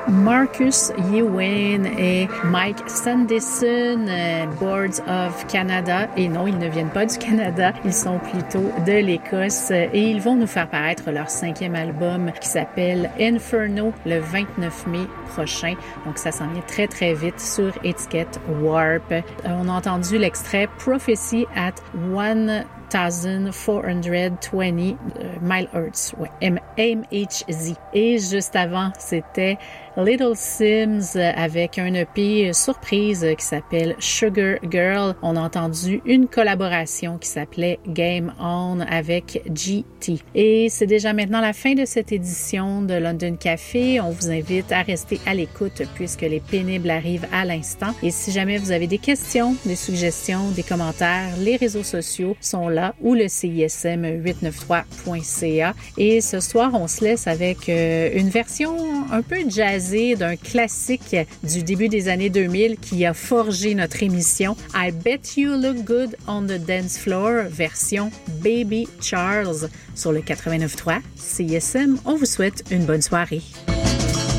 Marcus Ewan et Mike Sanderson, Boards of Canada. Et non, ils ne viennent pas du Canada, ils sont plutôt de l'Écosse. Et ils vont nous faire paraître leur 5e album qui s'appelle Inferno le 29 mai prochain. Donc ça s'en vient très très vite sur étiquette Warp. On a entendu l'extrait Prophecy at 1420 milehertz, MHz. Et juste avant, c'était Little Sims avec un EP surprise qui s'appelle Sugar Girl. On a entendu une collaboration qui s'appelait Game On avec GT. Et c'est déjà maintenant la fin de cette édition de London Café. On vous invite à rester à l'écoute puisque les pénibles arrivent à l'instant. Et si jamais vous avez des questions, des suggestions, des commentaires, les réseaux sociaux sont là ou le CISM893.ca. Et ce soir, on se laisse avec une version un peu jazzée d'un classique du début des années 2000 qui a forgé notre émission. I Bet You Look Good on the Dance Floor, version Baby Charles sur le 89.3 CISM. On vous souhaite une bonne soirée.